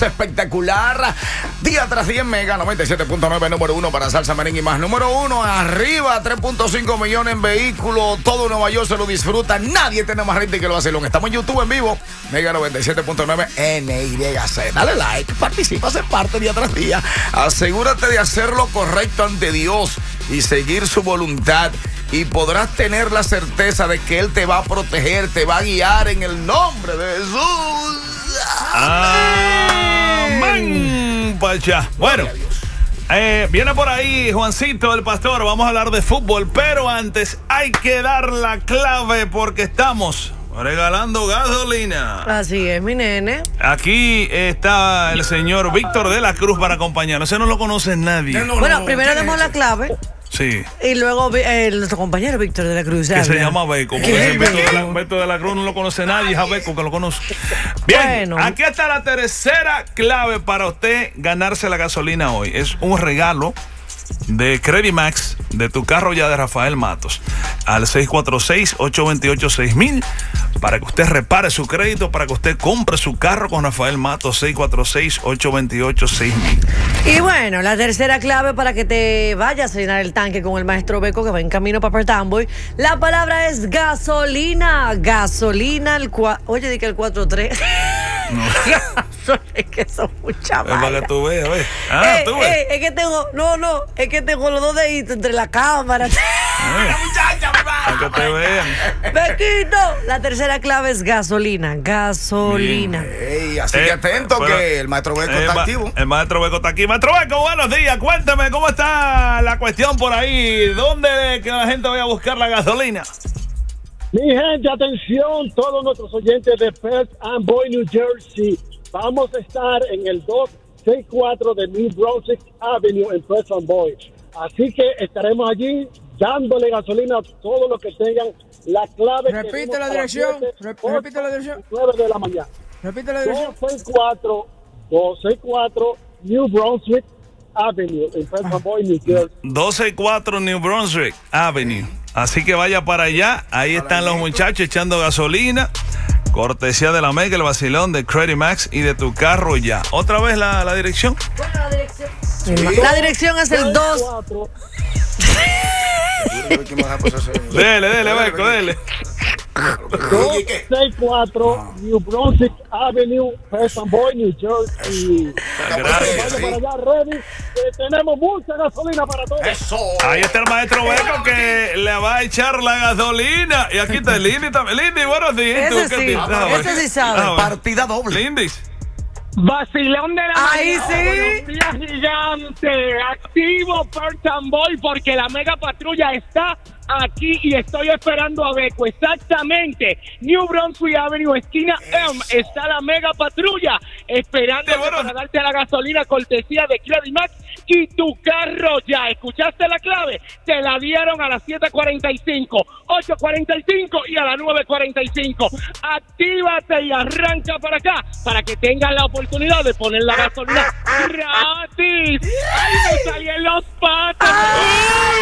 espectacular. Día tras día en Mega 97.9, número 1 para salsa, merengue y más. Número 1, arriba, 3.5 millones en vehículos. Todo Nueva York se lo disfruta. Nadie tiene más rating que lo hace. Estamos en YouTube en vivo. Mega 97.9 NYC. Dale like, participa, sé parte día tras día. Asegúrate de hacer lo correcto ante Dios y seguir su voluntad. Y podrás tener la certeza de que Él te va a proteger, te va a guiar en el nombre de Jesús. Amén. Pacha. Bueno, viene por ahí Juancito, el pastor. Vamos a hablar de fútbol, pero antes hay que dar la clave porque estamos regalando gasolina. Así es, mi nene. Aquí está el señor Víctor de la Cruz para acompañarnos. Ese no lo conoce nadie. Bueno, primero demos la clave. Sí. Y luego nuestro compañero Víctor de la Cruz. Que se llama Beco. Víctor de la Cruz no lo conoce nadie, es a Beco que lo conoce. Bien, bueno, aquí está la tercera clave para usted ganarse la gasolina hoy. Es un regalo de Credit Max de tu carro ya de Rafael Matos al 646-828-6000 para que usted repare su crédito, para que usted compre su carro con Rafael Matos. 646-828-6000. Y bueno, la tercera clave para que te vayas a llenar el tanque con el maestro Beco que va en camino para Perth Amboy. La palabra es gasolina. Gasolina, oye, di que el 4-3. No. Es que son muchas para que tú veas, ¿ves? Tú ves. Es que tengo, es que tengo los dos deditos entre la cámara. Muchacha, para que te vean. Bequito, la tercera clave es gasolina. Gasolina. Ey, así que atento que el maestro Beco está activo. El maestro Beco está aquí. Maestro Beco, buenos días. Cuéntame cómo está la cuestión por ahí. ¿Dónde que la gente vaya a buscar la gasolina? Mi gente, atención, todos nuestros oyentes de Perth Amboy, New Jersey. Vamos a estar en el 264 de New Brunswick Avenue en Perth Amboy. Así que estaremos allí dándole gasolina a todos los que tengan la clave. Repite la dirección. Repite la dirección. 9 de la mañana. Repite la dirección. 264 New Brunswick Avenue en Perth Amboy, New Jersey. 264 New Brunswick Avenue. Así que vaya para allá. Ahí están los muchachos echando gasolina. Cortesía de la Mega, el vacilón de Credit Max y de tu carro ya. ¿Otra vez la dirección? Bueno, la dirección. Sí. La dirección es el 2. Dele, Beco, dele. 264 New Brunswick Avenue, Perth Amboy, New Jersey. Gracias. Para allá, ready. Tenemos mucha gasolina para todos. Eso. Ahí está el maestro Beco que le va a echar la gasolina. Y aquí está Lindy también. Lindy, buenos días. Ese sí sabe. Partida doble. Lindy. Vacilón de la Ahí mañana, sí. buenos días, gigante. Activo Perth Amboy porque la mega patrulla está aquí y estoy esperando a Beco. Exactamente. New Brunswick Avenue, esquina M. Está la mega patrulla esperando para darte la gasolina cortesía de Credit Max y tu carro ya. ¿Escuchaste la clave? Te la dieron a las 7:45, 8:45 y a las 9:45. Actívate y arranca para acá para que tengas la oportunidad de poner la gasolina gratis. ¡Ay, me salí en los patos!